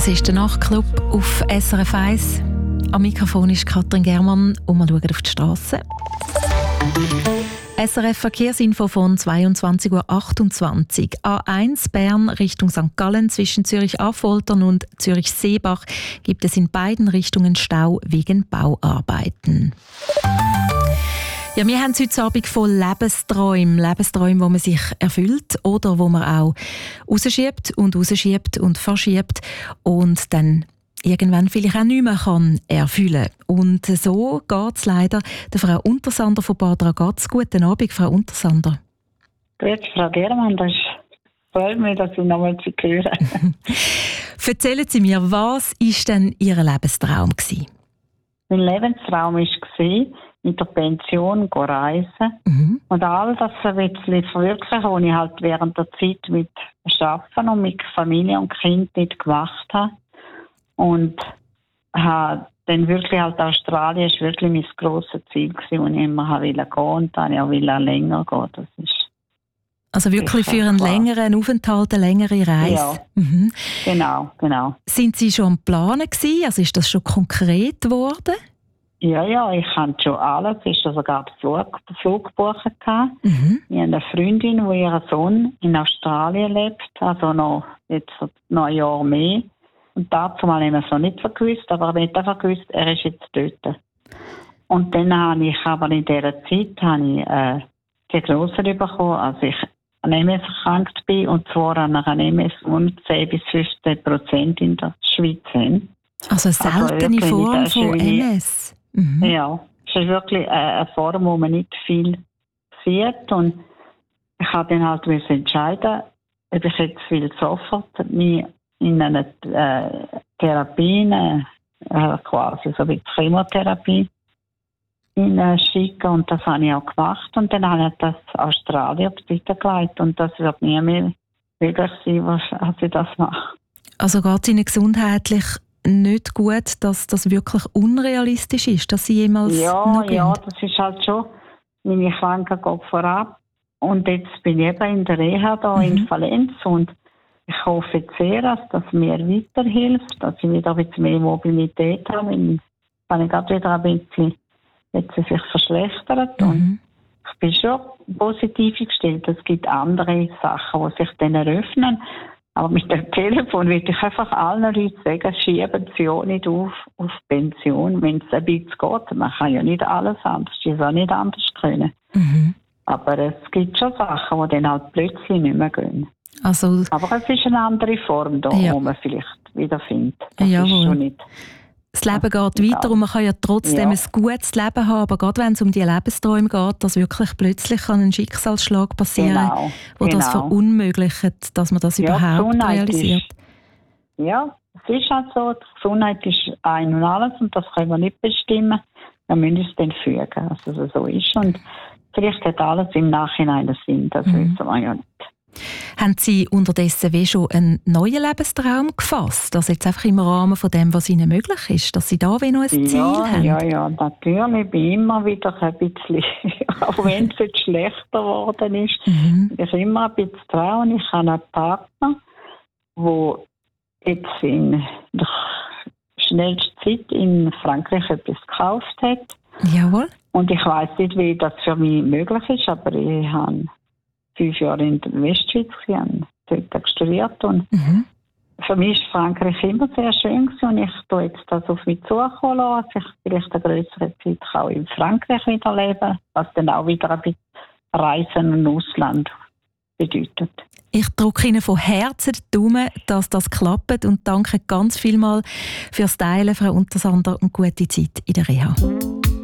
Das ist der Nachtclub auf SRF 1. Am Mikrofon ist Katrin Germann und wir schauen auf die Strasse. SRF Verkehrsinfo von 22.28 Uhr. A1 Bern Richtung St. Gallen zwischen Zürich-Affoltern und Zürich-Seebach gibt es in beiden Richtungen Stau wegen Bauarbeiten. Ja, wir haben es heute Abend von Lebensträumen, die man sich erfüllt oder wo man auch rausschiebt und verschiebt und dann irgendwann vielleicht auch nicht mehr erfüllen kann. Und so geht es leider der Frau Untersander von Bad Ragaz. Guten Abend, Frau Untersander. Grüezi, Frau Germann, das freut mich, dass ich nochmal zu hören. Erzählen Sie mir, was war denn Ihr Lebenstraum gewesen? Mein Lebenstraum war, mit der Pension reisen und all das ein bisschen verwirklichen, was ich halt während der Zeit mit Arbeiten und mit Familie und Kind nicht gemacht habe. Und habe dann wirklich halt Australien ist wirklich mein grosses Ziel gewesen, und ich immer gehen und dann auch länger gehen. Das ist also wirklich für einen längeren Aufenthalt, eine längere Reise? Ja, genau. Sind Sie schon am Planen gewesen? Also ist das schon konkret geworden? Ja, ich hatte schon alles. Ich hatte sogar den Flug gebucht. Ich habe eine Freundin, die ihr Sohn in Australien lebt, also noch ein Jahr mehr. Und dazu mal haben wir es noch nicht gewusst, aber ich habe nicht einfach gewusst, er ist jetzt dort. Und dann habe ich aber in dieser Zeit Diagnose bekommen, als ich an MS erkrankt bin, und zwar an einer MS 10-15% in der Schweiz haben. Also eine seltene Form von MS? Ja, es ist wirklich eine Form, wo man nicht viel sieht. Und ich habe dann halt entscheiden, ob ich jetzt sofort mich in eine Therapie, quasi so wie Chemotherapie, schicken. Und das habe ich auch gemacht. Und dann habe ich das Australien auf die Seite gelegt. Und das wird nie mehr möglich sein, als ich das mache. Also geht es Ihnen gesundheitlich nicht gut, dass das wirklich unrealistisch ist, dass Sie jemals noch gehen? Ja, das ist halt schon. Meine Krankheit geht vorab. Und jetzt bin ich eben in der Reha da in Valenz, und ich hoffe jetzt sehr, dass das mir weiterhilft, dass ich wieder ein bisschen mehr Mobilität habe. Wenn ich gerade wieder ein bisschen jetzt sich verschlechtert. Und ich bin schon positiv eingestellt. Es gibt andere Sachen, die sich dann eröffnen. Aber mit dem Telefon würde ich einfach allen Leuten sagen, schieben Sie ja nicht auf Pension, wenn es ein bisschen geht. Man kann ja nicht alles anders, es ist auch nicht anders können. Aber es gibt schon Sachen, die dann halt plötzlich nicht mehr gehen. Also, aber es ist eine andere Form da, wo man vielleicht wiederfindet. Das ist schon nicht. Das Leben geht weiter und man kann ja trotzdem ein gutes Leben haben, aber gerade wenn es um die Lebensträume geht, dass wirklich plötzlich ein Schicksalsschlag passieren, wo das verunmöglicht, dass man das überhaupt realisiert. Ja, es ist halt so, die Gesundheit ist ein und alles, und das können wir nicht bestimmen. Wir müssen es dann fügen, dass es so ist. Und vielleicht hat alles im Nachhinein einen Sinn, das wissen wir ja nicht. Haben Sie unterdessen schon einen neuen Lebenstraum gefasst? Also jetzt einfach im Rahmen von dem, was Ihnen möglich ist, dass Sie da noch ein Ziel haben? Ja, natürlich. Ich bin immer wieder ein bisschen, auch wenn es jetzt schlechter geworden ist, ich immer ein bisschen dran. Ich habe einen Partner, der jetzt in der schnellsten Zeit in Frankreich etwas gekauft hat. Jawohl. Und ich weiss nicht, wie das für mich möglich ist, aber ich habe 5 Jahre in der Westschweiz dort studiert, und für mich war Frankreich immer sehr schön gewesen, und ich tue jetzt das auf mich zukommen lassen, dass ich vielleicht eine größere Zeit auch in Frankreich wieder leben, was dann auch wieder ein bisschen Reisen im Ausland bedeutet. Ich drücke Ihnen von Herzen die Daumen, dass das klappt, und danke ganz vielmals fürs Teilen, Frau Untersander, und gute Zeit in der Reha.